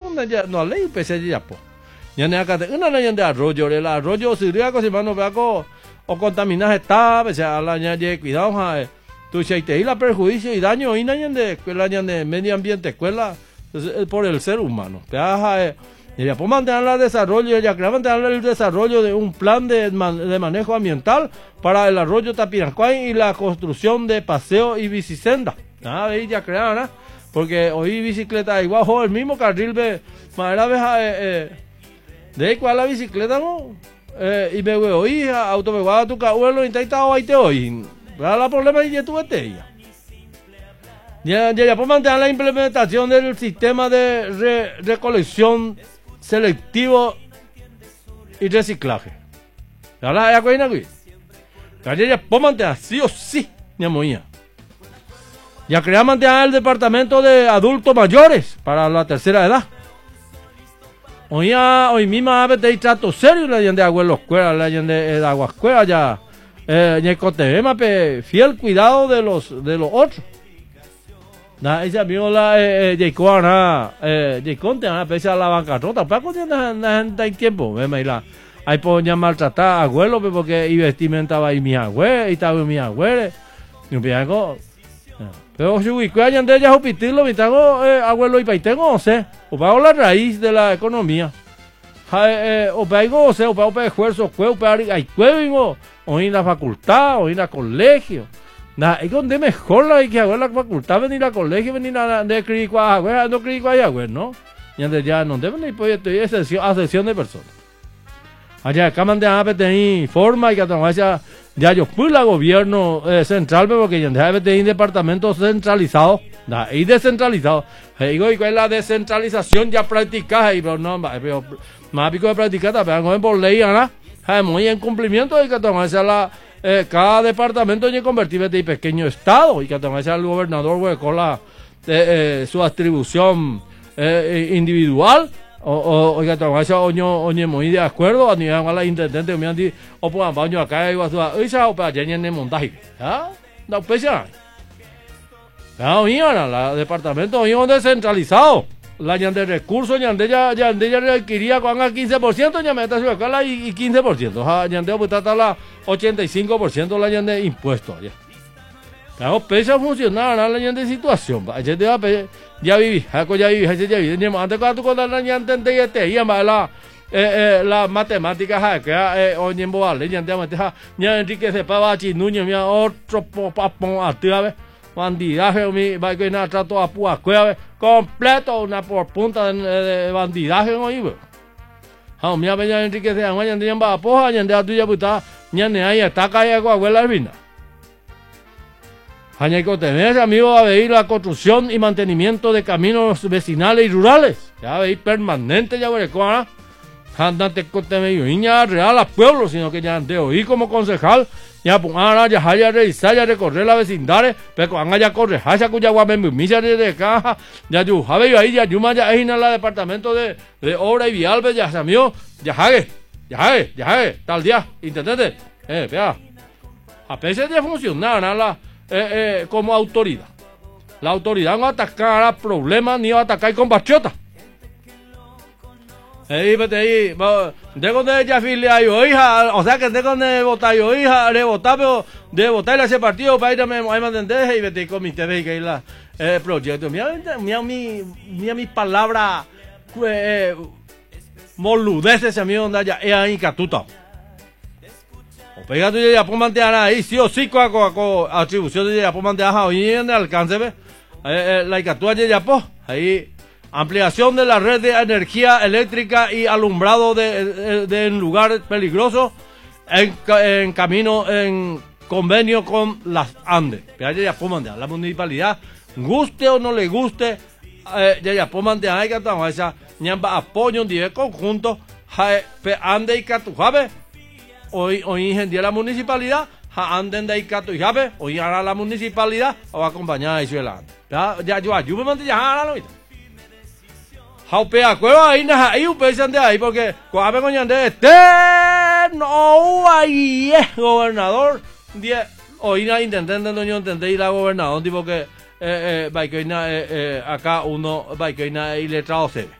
no ley pese ya po. Ya ne acá una la de arroyo, el arroyo si ría cosa mano peaco o contaminar está, pese a la de cuidado, tú si te la perjuicio y daño y nadie de escuela de medio ambiente, escuela por el ser humano. Peaja ya por mantener el desarrollo, ya quería mantener el desarrollo de un plan de manejo ambiental para el arroyo Tapirancuay y la construcción de paseo y bicisenda. Nada, ya crearon, ¿no? Porque hoy bicicleta igual, el mismo carril de manera de cuál la bicicleta, ¿no? Y me voy hoy, auto me voy a tu cabuelo y te ahí te hoy. La problema es que tú estés ya por mantener la implementación del sistema de recolección selectivo y reciclaje. ¿Verdad? ¿Ya cuenta aquí? Ya por mantener sí o sí, ya moía. Ya quería mantener el departamento de adultos mayores para la tercera edad. Hoy mismo hay trato serio la gente de abuelo escuela, la gente de agua escuela ya. Ya contemos fiel cuidado de los otros. Ese amigo la Jaycona, Jaycon te van a pesar la bancarrota, para que la gente hay tiempo, hay por llamar maltratar abuelo porque y vestimenta va y mi abuelo y estaba mi abuelo. Pero si hayan de ellas opitilo, mi tengo abuelo y paitengo, o sea, o pago la raíz de la economía. O pago, o sea, o pago esfuerzo, o pago hay cuevo, o en la facultad, o en la colegio. Es donde mejor la que hago la facultad, venir al colegio, venir a de cricua, no cricua y agüe, ¿no? Y antes ya no deben ir por asesión de personas. Allá acá mandan a tener forma y que a ya yo fui la gobierno central, porque ya debe tener departamentos centralizados, y descentralizados. Digo, ¿y cuál es la descentralización ya practicada? Pero no, pero más pico de practicar, pero por ley, ¿no? Muy en cumplimiento de que la cada departamento tiene que convertirse en pequeño estado y que el gobernador con su atribución individual o que oye muy de acuerdo a nivel a la intendente me han dicho o pues baño acá y vas a esa o para llenar de montaje no pesa la departamento es descentralizado la de recursos ya requería con el 15% ya meta su escala y 15% ya de pues la 85% la de impuestos ya claro pesa funcionar la de situación ya viví antes cuando tú la ya entendí la matemática que oye en boale ya Enrique se pava chinuño mi otro papón a ti bandidaje mi va que nada trato a pua cueva completo una por punta de bandidaje no iba mi abuela Enrique se llama ya va poja ya tuya puta ya ne ahí está calle con abuela Elvina hay que tener amigo a ver la construcción y mantenimiento de caminos vecinales y rurales ya veis permanente ya veré cómo andante con temeyo niña real a pueblo sino que ya de oí como concejal ya pues ahora ya haya revisar ya recorrer la vecindades pero cuando haya correr haya cuya guamembi misa de caja ya yo habe ahí ya yo ya es en el departamento de obra y vial ya se mío ya hague tal día intendente vea a pesar de funcionar la como autoridad la autoridad no atacará problemas ni va a atacar con bachota de donde ella filia yo hija, o sea que de donde votar yo hija, de votar pero de votar ese partido para ir a mantener y vete comité de que la proyecto. Mira mi palabra moludeces amigo donde ya es ahí catuta. O pega tú ya por mantener ahí sí o sí con atribución de ya por mantener ahí en el alcance la catúa ya po ahí ampliación de la red de energía eléctrica y alumbrado en lugares peligrosos en camino en convenio con las Andes. Ya la municipalidad guste o no le guste ya hay que tomar esa apoyo de conjunto ande y catujabe hoy ingenía la municipalidad anden de Icatu y Jabe hoy hará la municipalidad o acompañar a Isuela ya yo ayúdame ya la Haupea cueva ahí na ahí upesan de ahí porque cuando con yande no ahí gobernador die hoy na intentando no entender la gobernador tipo que va que acá uno va que y letrado se